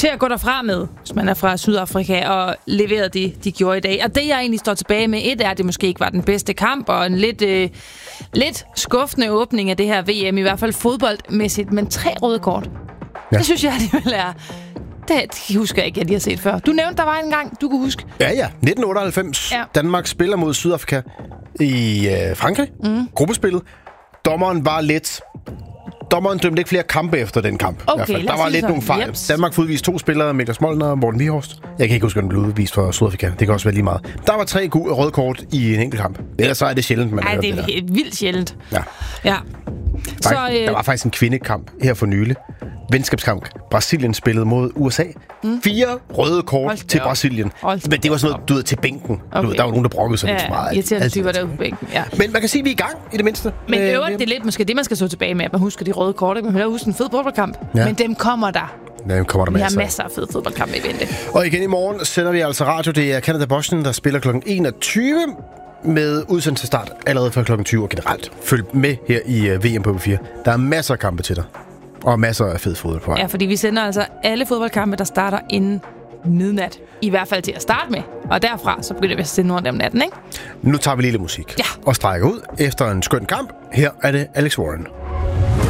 til at gå derfra med, hvis man er fra Sydafrika, og levere det, de gjorde i dag. Og det, jeg egentlig står tilbage med, er, at det måske ikke var den bedste kamp, og en lidt skuffende åbning af det her VM, i hvert fald fodboldmæssigt, men 3 røde kort. Ja. Det synes jeg alligevel er... Det husker jeg ikke, at de har set før. Du nævnte, der var en gang, du kunne huske. Ja. 1998. Ja. Danmark spiller mod Sydafrika i Frankrig. Gruppespillet. Dommeren dømte ikke flere kampe efter den kamp. Okay, der var lidt nogle fejl. Yep. Danmark får udvist 2 spillere, Miklas Molnar og Morten Vihorst. Jeg kan ikke huske, om den blev udvist for Sydafrika. Det kan også være lige meget. Der var 3 røde kort i en enkelt kamp. Ellers så er det sjældent, man det er vildt sjældent. Ja. Der var faktisk en kvindekamp her for nylig. Venskabskamp. Brasilien spillede mod USA. 4 røde kort til Brasilien. Men det var sådan noget, du ved, til bænken. Okay. Der var nogen, der brokkede sig lidt for meget. Irriterende typer derude på bænken. Ja. Men man kan sige, at vi er i gang, i det mindste. Men øvrigt, det er lidt måske det, man skal stå tilbage med, at man husker de røde kort. Man kan huske en fed fodboldkamp. Ja. Men dem kommer der. Vi har masser af fede fodboldkampe i vente. Og igen i morgen sender vi altså radio. Det er Canada-Bosnien, der spiller kl. 21 med udsendelsesstart allerede fra kl. 20. Og generelt følg med her i VM på B4. Der er masser af kampe til dig. Og masser af fed fodbold på vej. Ja, fordi vi sender altså alle fodboldkampe, der starter inden midnat. I hvert fald til at starte med. Og derfra, så begynder vi at sende nogle om natten, ikke? Nu tager vi lidt musik. Ja. Og strækker ud efter en skøn kamp. Her er det Alex Warren.